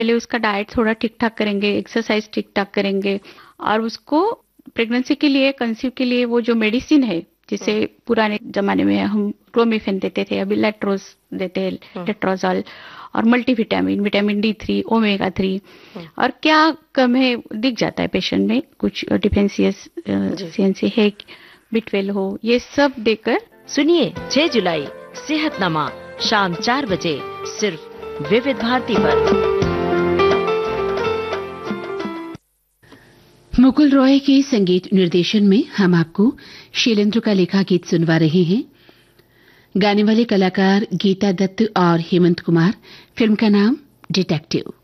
पहले उसका डाइट थोड़ा ठीक ठाक करेंगे, एक्सरसाइज ठीक ठाक करेंगे और उसको प्रेगनेंसी के लिए, कंसीव के लिए वो जो मेडिसिन है, जिसे पुराने जमाने में हम क्लोमिफेन देते थे, अभी लेट्रोज देते हैं, लेट्रोजॉल, और मल्टीविटामिन, विटामिन D3, ओमेगा 3, और क्या कम है दिख जाता है पेशेंट में, कुछ डिफिशियंसी है, B12 हो, ये सब देकर। सुनिए 6 जुलाई सेहतनामा शाम 4 बजे सिर्फ विविध भारती पर। मुकुल रॉय के संगीत निर्देशन में हम आपको शैलेंद्र का लिखा गीत सुनवा रहे हैं। गाने वाले कलाकार गीता दत्त और हेमंत कुमार। फिल्म का नाम डिटेक्टिव।